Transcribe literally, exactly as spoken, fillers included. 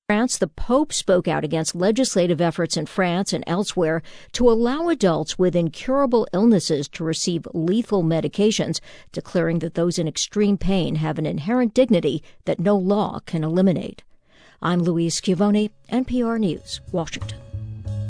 France, the Pope spoke out against legislative efforts in France and elsewhere to allow adults with incurable illnesses to receive lethal medications, declaring that those in extreme pain have an inherent dignity that no law can eliminate. I'm Louise Schiavone, N P R News, Washington.